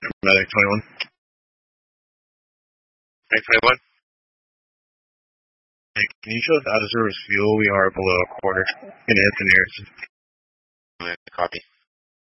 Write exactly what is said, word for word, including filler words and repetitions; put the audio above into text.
Medic twenty-one. Medic twenty-one. Hey, can you show us out of service fuel? We are below a quarter. Gonna hit the nearest. Copy.